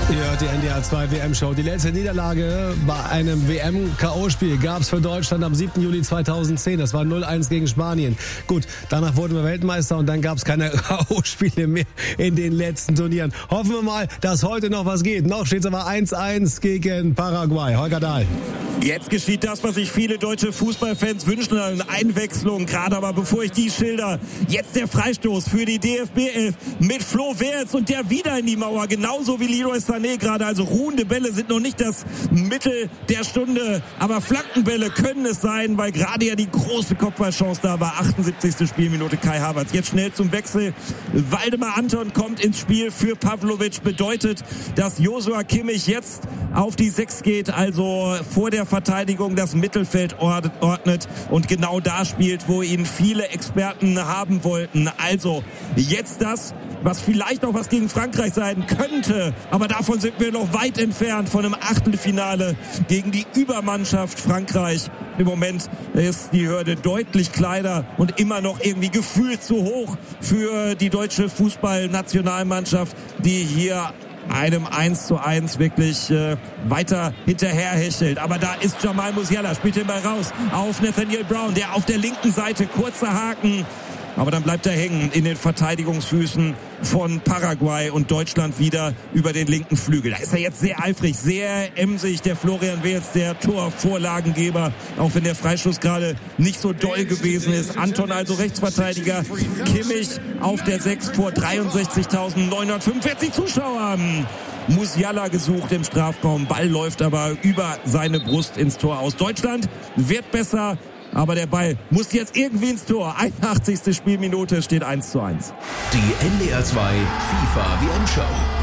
Ja, die NDR 2 WM-Show. Die letzte Niederlage bei einem WM-K.O.-Spiel gab es für Deutschland am 7. Juli 2010. Das war 0-1 gegen Spanien. Gut, danach wurden wir Weltmeister und dann gab es keine K.O.-Spiele mehr in den letzten Turnieren. Hoffen wir mal, dass heute noch was geht. Noch steht es aber 1-1 gegen Paraguay. Holger Dahl. Jetzt geschieht das, was sich viele deutsche Fußballfans wünschen, eine Einwechslung. Gerade aber bevor ich die schilder, jetzt der Freistoß für die DFB 11 mit Flo Wertz und der wieder in die Mauer. Genauso wie Leroy Sané gerade. Also ruhende Bälle sind noch nicht das Mittel der Stunde. Aber Flankenbälle können es sein, weil gerade ja die große Kopfballchance da war. 78. Spielminute Kai Havertz. Jetzt schnell zum Wechsel. Waldemar Anton kommt ins Spiel für Pavlovic. Bedeutet, dass Joshua Kimmich jetzt auf die 6 geht. Also vor der Verteidigung das Mittelfeld ordnet und genau da spielt, wo ihn viele Experten haben wollten. Also jetzt das, was vielleicht auch was gegen Frankreich sein könnte, aber davon sind wir noch weit entfernt von einem Achtelfinale gegen die Übermannschaft Frankreich. Im Moment ist die Hürde deutlich kleiner und immer noch irgendwie gefühlt zu hoch für die deutsche Fußballnationalmannschaft, die hier einem 1:1 wirklich weiter hinterherhechelt. Aber da ist Jamal Musiala, spielt den Ball raus auf Nathaniel Brown, der auf der linken Seite, kurzer Haken. Aber dann bleibt er hängen in den Verteidigungsfüßen von Paraguay und Deutschland wieder über den linken Flügel. Da ist er jetzt sehr eifrig, sehr emsig, der Florian Wirtz, der Torvorlagengeber, auch wenn der Freistoß gerade nicht so doll gewesen ist. Anton also Rechtsverteidiger, Kimmich auf der 6 vor 63.945 Zuschauern. Musiala gesucht im Strafraum, Ball läuft aber über seine Brust ins Tor aus. Deutschland wird besser, aber der Ball muss jetzt irgendwie ins Tor. 81. Spielminute, steht 1:1. Die NDR 2 FIFA WM-Show.